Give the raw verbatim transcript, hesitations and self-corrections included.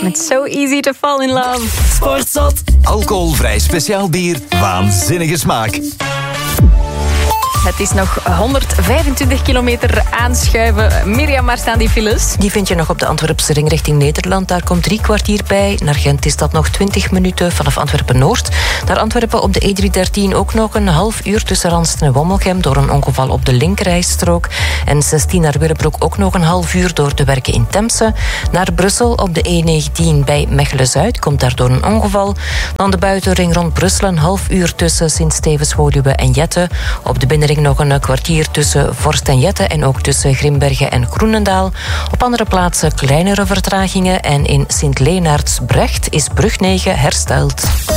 Met So Easy to Fall in Love. Sportzot. Alcoholvrij speciaal bier. Waanzinnige smaak. Het is nog honderdvijfentwintig kilometer aanschuiven. Mirjam, waar staan die files? Die vind je nog op de Antwerpse ring richting Nederland. Daar komt drie kwartier bij. Naar Gent is dat nog twintig minuten vanaf Antwerpen-Noord. Naar Antwerpen op de E driehonderddertien ook nog een half uur tussen Ransten en Wommelgem door een ongeval op de linkerrijstrook. En zestien naar Willebroek ook nog een half uur door de werken in Temse. Naar Brussel op de E negentien bij Mechelen-Zuid komt daardoor een ongeval. Dan de buitenring rond Brussel een half uur tussen Sint-Stevens-Woluwe en Jette. Op de binnenring nog een kwartier tussen Vorst en Jette en ook tussen Grimbergen en Groenendaal. Op andere plaatsen kleinere vertragingen en in Sint-Leonards-Brecht is brug negen hersteld.